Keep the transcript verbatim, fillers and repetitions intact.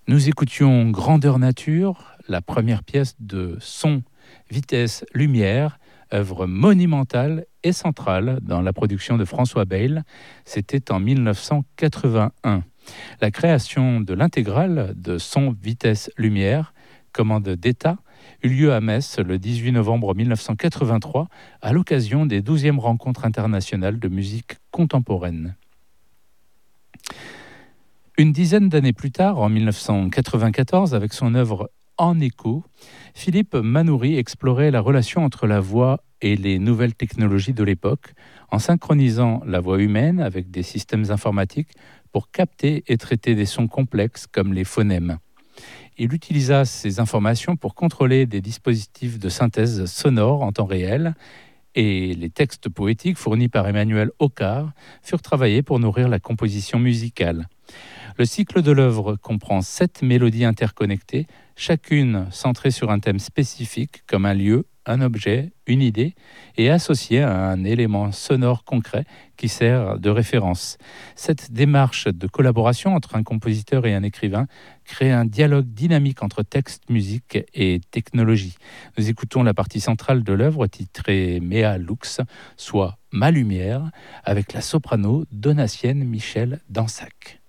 Nous écoutions Grandeur Nature, la première pièce de Son, Vitesse, Lumière, œuvre monumentale et centrale dans la production de François Bayle. C'était en mille neuf cent quatre-vingt-un. La création de l'intégrale de Son, Vitesse, Lumière, commande d'État, eut lieu à Metz le dix-huit novembre mille neuf cent quatre-vingt-trois à l'occasion des douzièmes rencontres internationales de musique contemporaine. Une dizaine d'années plus tard, en mille neuf cent quatre-vingt-quatorze, avec son œuvre En écho, Philippe Manoury explorait la relation entre la voix et les nouvelles technologies de l'époque, en synchronisant la voix humaine avec des systèmes informatiques pour capter et traiter des sons complexes comme les phonèmes. Il utilisa ces informations pour contrôler des dispositifs de synthèse sonore en temps réel, et les textes poétiques fournis par Emmanuel Hoccard furent travaillés pour nourrir la composition musicale. Le cycle de l'œuvre comprend sept mélodies interconnectées, chacune centrée sur un thème spécifique comme un lieu, un objet, une idée, et associée à un élément sonore concret qui sert de référence. Cette démarche de collaboration entre un compositeur et un écrivain crée un dialogue dynamique entre texte, musique et technologie. Nous écoutons la partie centrale de l'œuvre titrée Mea Lux, soit Ma Lumière, avec la soprano donatienne Michèle Dansac.